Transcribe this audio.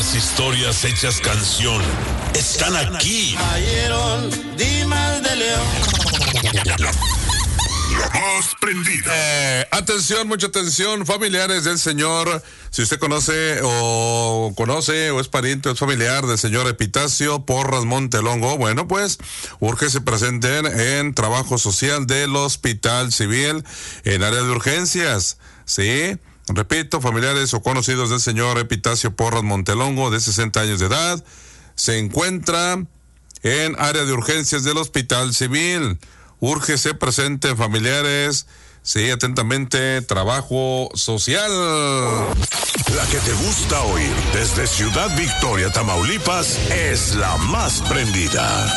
Las historias hechas canción están aquí. Cayeron Dimas de León. La más prendida. Atención, mucha atención, familiares del señor. Si usted conoce o es pariente o es familiar del señor Epitacio Porras Montelongo, bueno, pues urge se presenten en trabajo social del Hospital Civil en área de urgencias. Sí, repito, familiares o conocidos del señor Epitacio Porras Montelongo, de 60 años de edad, se encuentra en área de urgencias del Hospital Civil. Urge se presenten familiares. Sí, atentamente, trabajo social. La que te gusta oír desde Ciudad Victoria, Tamaulipas, es la más prendida.